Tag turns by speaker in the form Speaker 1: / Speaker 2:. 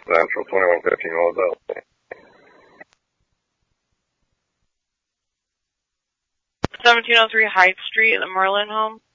Speaker 1: Central, 2115 Roselle.
Speaker 2: 1703 Hyde Street, the Merlin home.